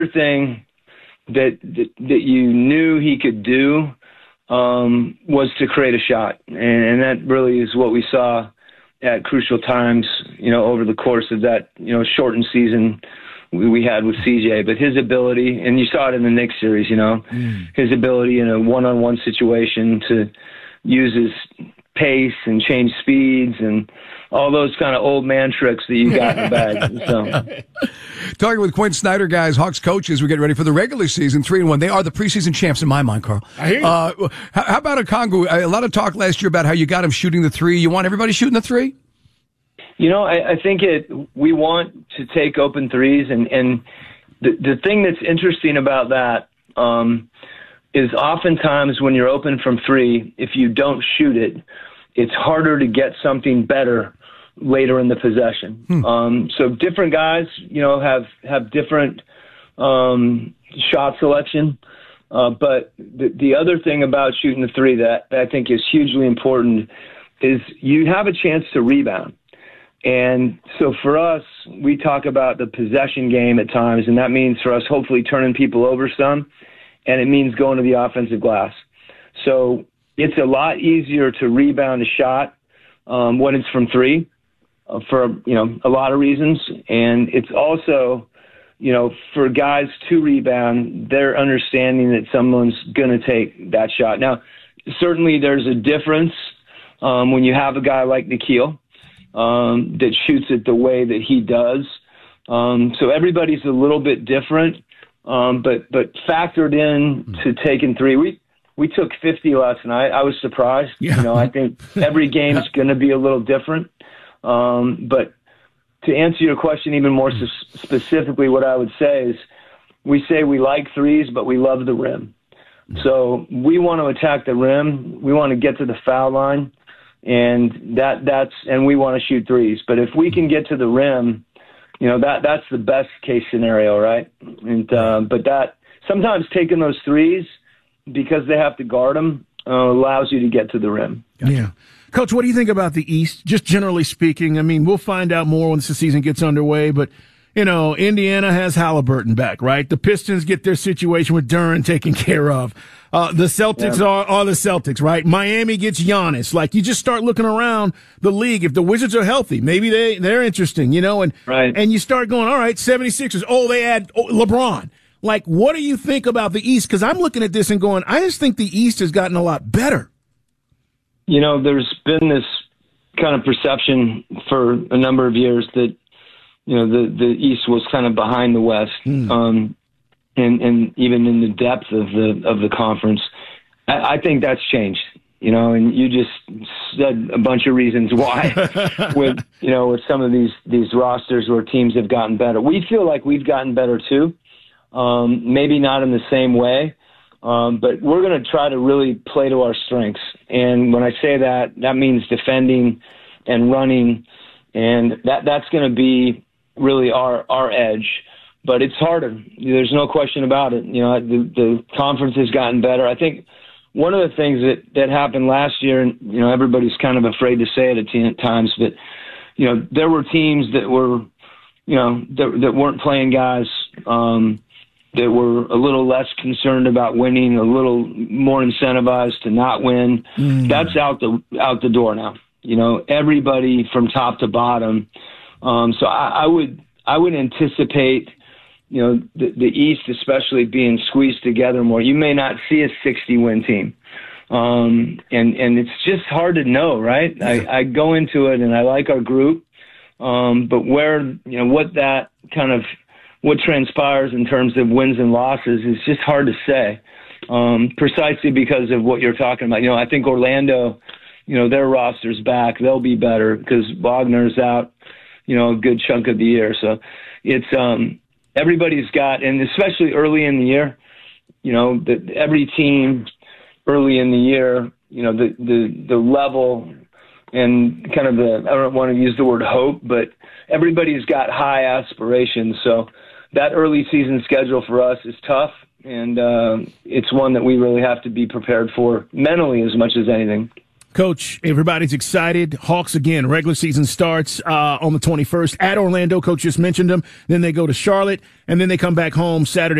thing that you knew he could do was to create a shot. And that really is what we saw at crucial times, over the course of that, shortened season we had with CJ. But his ability, and you saw it in the Knicks series, his ability in a one-on-one situation to use his pace and change speeds and all those kind of old man tricks that you got in the bag. So. Talking with Quinn Snyder, guys, Hawks coaches, we're getting ready for the regular season, 3-1. They are the preseason champs in my mind, Carl. I hear you. How about Okongwu? A lot of talk last year about how you got him shooting the three. You want everybody shooting the three? I think we want to take open threes, and the thing that's interesting about that is oftentimes when you're open from three, if you don't shoot it, it's harder to get something better later in the possession. So different guys, have different shot selection. But the other thing about shooting the three that I think is hugely important is you have a chance to rebound. And so for us, we talk about the possession game at times, and that means for us hopefully turning people over some, and it means going to the offensive glass. So it's a lot easier to rebound a shot when it's from three for, a lot of reasons. And it's also, for guys to rebound, they're understanding that someone's going to take that shot. Now, certainly there's a difference when you have a guy like Nickeil that shoots it the way that he does. So everybody's a little bit different, but factored in to taking three. We took 50 last night. I was surprised. Yeah. I think every game is going to be a little different. But to answer your question even more specifically, what I would say is we say we like threes, but we love the rim. So we want to attack the rim. We want to get to the foul line, and and we want to shoot threes. But if we can get to the rim, that's the best case scenario, right? And but that sometimes taking those threes, because they have to guard them, allows you to get to the rim. Gotcha. Yeah. Coach, what do you think about the East, just generally speaking? I mean, we'll find out more once the season gets underway, but, Indiana has Halliburton back, right? The Pistons get their situation with Duren taken care of. The Celtics are the Celtics, right? Miami gets Giannis. Like, you just start looking around the league. If the Wizards are healthy, maybe they're interesting, and you start going, all right, 76ers. Oh, they add LeBron. Like, what do you think about the East? Because I'm looking at this and going, I just think the East has gotten a lot better. There's been this kind of perception for a number of years that, the East was kind of behind the West, and even in the depth of the conference. I think that's changed, and you just said a bunch of reasons why with some of these rosters where teams have gotten better. We feel like we've gotten better too. Maybe not in the same way, but we're going to try to really play to our strengths. And when I say that, that means defending and running, and that's going to be really our edge. But it's harder. There's no question about it. The conference has gotten better. I think one of the things that happened last year, and everybody's kind of afraid to say it at times, but there were teams that were that weren't playing guys that were a little less concerned about winning, a little more incentivized to not win. That's out the door now. Everybody from top to bottom. So I would anticipate, the East especially being squeezed together more. You may not see a 60-win team. And it's just hard to know, right? I go into it and I like our group. But what transpires in terms of wins and losses is just hard to say, precisely because of what you're talking about. I think Orlando, their roster's back. They'll be better because Wagner's out, a good chunk of the year. So it's everybody's got, and especially early in the year, every team early in the year, the level and kind of I don't want to use the word hope, but everybody's got high aspirations. So that early season schedule for us is tough, and it's one that we really have to be prepared for mentally as much as anything. Coach, everybody's excited. Hawks, again, regular season starts on the 21st at Orlando. Coach just mentioned them. Then they go to Charlotte, and then they come back home Saturday